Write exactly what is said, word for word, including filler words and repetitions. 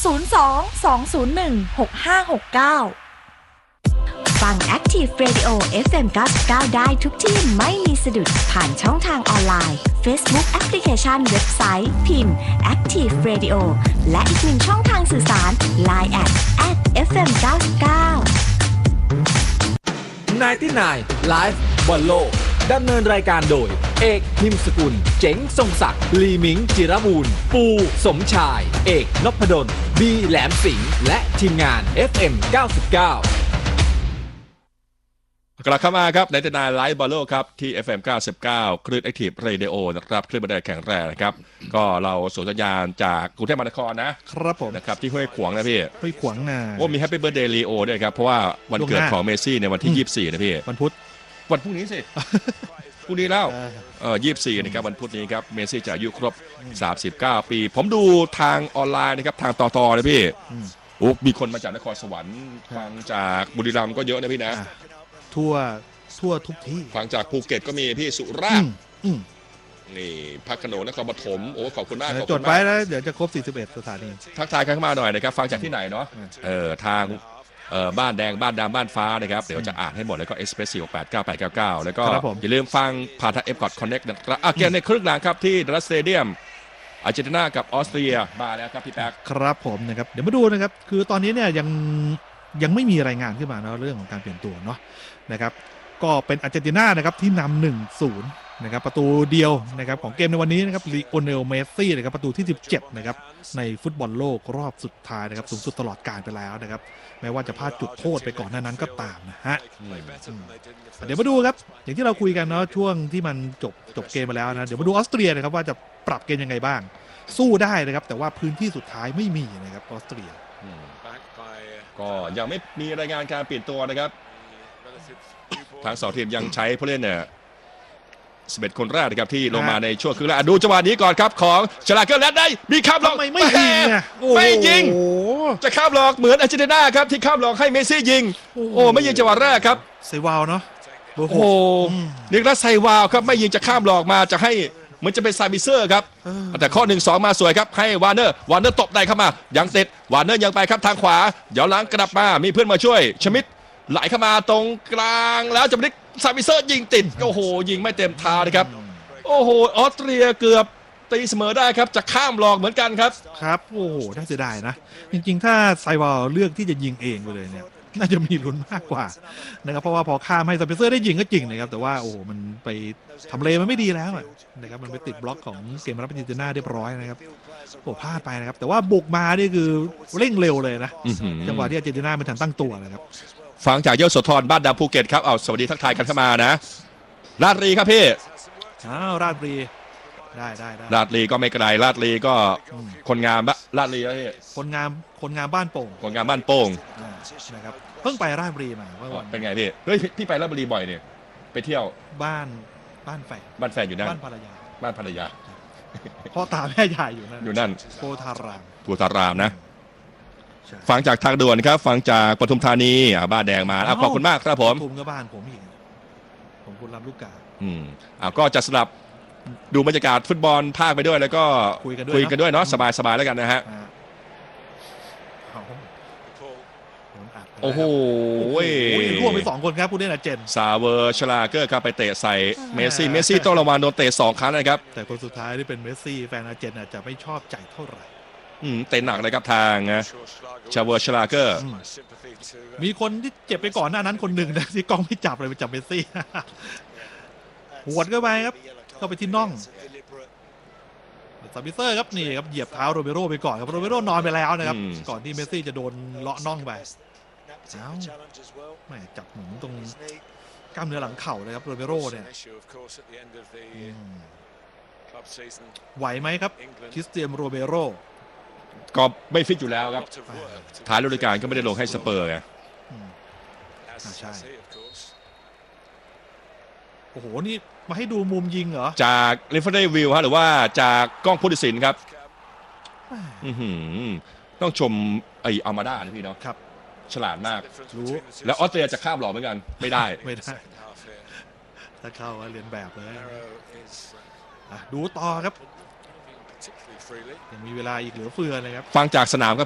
ศูนย์ สอง สอง ศูนย์ หนึ่ง หก ห้า หก เก้าฟัง Active Radio เอฟ เอ็ม เก้าสิบเก้า ได้ทุกที่ไม่มีสะดุดผ่านช่องทางออนไลน์ Facebook แอปพลิเคชันเว็บไซต์พิมพ์ Active Radio และอีกหนึ่งช่องทางสื่อสาร ไลน์ แอท แอท เอฟ เอ็ม เก้าสิบเก้าไนน์ตี้ไนน์ Live บอลโลกดำเนินรายการโดยเอกนิมสกุลเจ๋งทรงศักดิ์ลีมิงจิรบูรณ์ปูสมชายเอกนพดลบีแหลมสิงห์และทีมงาน เอฟ เอ็ม เก้าสิบเก้ากลับเข้ามาครับในตนายไลฟ์บอลโลครับที่ เอฟ เอ็ม เก้าสิบเก้าคลื่น Active Radio นะครับคลื่นบันไดแข็งแรงนะครับก็เราส่งสัญญาณจากกรุงเทพมหานครนะครับผมนะครับที่ห้วยขวางนะพี่ห้วยขวางนะโอ้มีแฮปปี้เบิร์ธเดย์ลีโอด้วยครับเพราะว่าวันเกิดของเมสซี่ในวันที่ยี่สิบสี่นะพี่วันพุธวันพรุ่งนี้สิพรุ่งนี้แล้วเออยี่สิบสี่นะครับวันพุธนี้ครับเมสซี่จะอายุครบสามสิบเก้าปีผมดูทางออนไลน์นะครับทางต่อต่อนะพี่โอ้มีคนมาจากนครสวรรค์ฟังจากบุรีรัมย์ก็เยอะนะพี่นะทั่วทั่วทุกที่ฟังจากภูเก็ตก็มีพี่สุราษฎร์นี่พักขนงนครปฐมโอ้ขอบคุณมากจดไว้แล้วเดี๋ยวจะครบสี่สิบเอ็ดสถานีทักทายกันเข้ามาหน่อยนะครับฟังจากที่ไหนเนาะเออทางเอ่อบ้านแดงบ้านดำบ้านฟ้านะครับเดี๋ยวจะอ่านให้หมดแล้วก็ เอส พี เอส สี่ หก แปด เก้า แปด เก้า เก้าแล้วก็อย่าลืมฟังผ่านทาง Epcot Connect นะครับอ่ะเกมในครึ่งหลังครับที่ดัลลัสสเตเดียมอาร์เจนตินากับออสเตรียมาแล้วครับพี่แป๊กครับผมนะครับเดี๋ยวมาดูนะครับคือตอนนี้เนี่ยยังยังไม่มีรายงานขึ้นมาเนาะเรื่องของการเปลี่ยนตัวเนาะนะครับก็เป็นอาร์เจนตินานะครับที่นำ หนึ่งศูนย์ นะครับประตูเดียวนะครับของเกมในวันนี้นะครับลีโอเนลเมสซี่นะครับประตูที่สิบเจ็ดนะครับในฟุตบอลโลกรอบสุดท้ายนะครับสูงสุดตลอดกาลไปแล้วนะครับแม้ว่าจะพลาดจุดโทษไปก่อนหน้านั้นก็ตามนะฮะเดี๋ยวมาดูครับอย่างที่เราคุยกันเนาะช่วงที่มันจบจบเกมมาแล้วนะเดี๋ยวมาดูออสเตรียนะครับว่าจะปรับเกมยังไงบ้างสู้ได้นะครับแต่ว่าพื้นที่สุดท้ายไม่มีนะครับออสเตรียก็ยังไม่มีรายงานการเปลี่ยนตัวนะครับทางสองทีมยังใช้ผู้เล่นเนี่ยสิบเอ็ดคนแรกนะครับที่ลงมาในช่วงครึ่งแรกดูจังหวะนี้ก่อนครับของชลาเกอร์และได้มีข้ามหลอกไม่ยิงไม่ยิงจะข้ามหลอกเหมือนอาร์เจนตินาครับที่ข้ามหลอกให้เมสซี่ยิงโอ้ไม่ยิงจังหวะแรกครับไซวาลเนาะโอ้โหเรียกว่าไซวาลครับไม่ยิงจะข้ามหลอกมาจะให้เหมือนจะเป็นซาบิเซอร์ครับแต่ข้อหนึ่งสองมาสวยครับให้วาร์เนอร์วาร์เนอร์ตบได้เข้ามายังติดวาร์เนอร์ยังไปครับทางขวาเดี๋ยวหลังกลับมามีเพื่อนมาช่วยชมิดไหลเข้ามาตรงกลางแล้วจะไม่ได้ซาบิเซอร์ยิงติดโอ้โหยิงไม่เต็มทางนะครับโอ้โหออสเตรียเกือบตีเสมอได้ครับจะข้ามหลอกเหมือนกันครับครับโอ้โหน่าเสียดายนะจริงๆถ้าไซวาลเลือกที่จะยิงเองไปเลยเนี่ยน่าจะมีลุ้นมากกว่านะครับเพราะว่าพอข้ามให้ซาบิเซอร์ได้ยิงก็จริงนะครับแต่ว่าโอ้โหมันไปทำเลมันไม่ดีแล้วนะครับมันไปติดบล็อกของเกมรับอาร์เจนตินาเรียบร้อยนะครับโอ้พลาดไปนะครับแต่ว่าบุกมานี่คือเร่งเร็วเลยนะจังหวะที่อาร์เจนตินาไม่ทันตั้งตัวนะครับฟังจากยโสธรบ้านดำภูเก็ตครับเอาสวัสดีทักทายกันเข้ามานะราชรีครับพี่อ้าวราชรีได้ได้ได้ราชรีก็ไม่ไกลราชรีก็คนงามราชรีแล้วพี่คนงามคนงามบ้านโป่งคนงามบ้านโป่งนะครับเพิ่งไปราชรีมาเป็นไงพี่เฮ้ยพี่ไปราชบุรีบ่อยเนี่ยไปเที่ยวบ้านบ้านแฟนบ้านแฟนอยู่นั่นบ้านภรรยาบ้านภรรยาพ่อตาแม่ยายอยู่นั่นอยู่นั่นโพธารามโพธารามนะฟังจากทางด่วนครับฟังจากปทุมธานีบ้านแดงมาขอบคุณมากครับผมผมก็บ้านผมอีกผมคุณรับลูกกาอืมอ่าก็จะสลับดูบรรยากาศฟุตบอลภาคไปด้วยแล้วก็คุยกันด้วยคุยกันด้วยเนาะสบายๆแล้วกันนะฮะโอ้โหร่วมไปสองคนครับผู้เล่นอาร์เจนซาเวอร์ชลาเกอร์ครับไปเตะใส่เมสซี่เมสซี่ต้องระวังโดนเตะสองครั้งนะครับแต่คนสุดท้ายที่เป็นเมสซี่แฟนอาร์เจนอาจจะไม่ชอบใจเท่าไหร่อืมเตะหนักเลยครับทางชาเวอร์ชลาเกอร์มีคนที่เจ็บไปก่อนหน้านั้นคนหนึ่งนะที่กล้องไม่จับเลยไปจับเมสซี่หวดเข้าไปครับเข้าไปที่น่องซาบิเซอร์ครับนี่ครับเหยียบเท้าโรเบโรไปก่อนครับโรเบโรนอนไปแล้วนะครับก่อนที่เมสซี่จะโดนเลาะน่องไปเอ้าไม่จับหนุนตรงกล้ามเนื้อหลังเข่าเลยครับโรเบโรเนี่ยไหวไหมครับคริสเตียนโรเบโรก็ไม่ฟิตอยู่แล้วครับท้ายฤดูกาลก็ไม่ได้ลงให้สเปอร์ไงใช่โอ้โหนี่มาให้ดูมุมยิงเหรอจากเรฟเฟอร์วิวฮะหรือว่าจากกล้องผู้ตัดสินครับต้องชมไอ้อัลมาด้านะพี่เนาะครับฉลาดมากรู้แล้วออสเตรียจะข้ามหลอกเหมือนกันไม่ได้ไม่ได้ถ้าเข้าเรียนแบบเลยดูต่อครับยังมีเวลาอีกเหลือเฟือเลยครับฟังจากสนามครับ